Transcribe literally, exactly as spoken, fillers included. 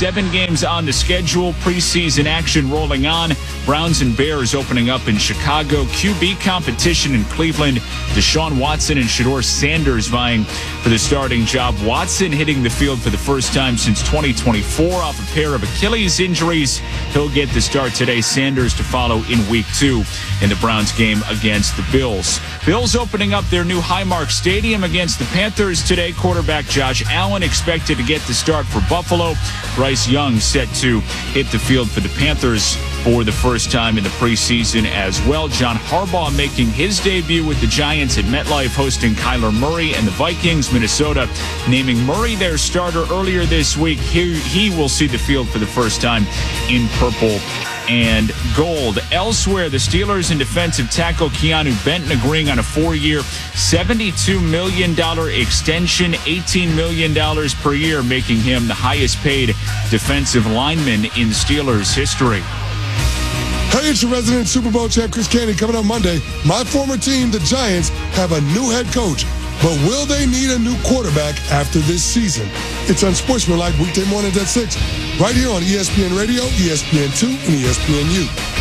seven games on the schedule. Preseason action rolling on. Browns and Bears opening up in Chicago. Q B competition in Cleveland. Deshaun Watson and Shedeur Sanders vying for the starting job. Watson hitting the field for the first time since twenty twenty-four off a pair of Achilles injuries. He'll get the start today. Sanders to follow in week two in the Browns game against the Bills. Bills opening up their new Highmark Stadium against the Panthers today. Quarterback Josh Allen expected to get the start for Buffalo. Bryce Young set to hit the field for the Panthers for the first time in the preseason as well. John Harbaugh making his debut with the Giants at MetLife, hosting Kyler Murray and the Vikings. Minnesota naming Murray their starter earlier this week. He, he will see the field for the first time in purple and gold. Elsewhere, the Steelers and defensive tackle Keanu Benton agreeing on a four-year, seventy-two million dollars extension, eighteen million dollars per year, making him the highest-paid defensive lineman in Steelers history. Hey, it's your resident Super Bowl champ, Chris Candy, coming up Monday. My former team, the Giants, have a new head coach. But will they need a new quarterback after this season? It's Unsportsmanlike weekday mornings at six, right here on E S P N Radio, E S P N two, and E S P N U.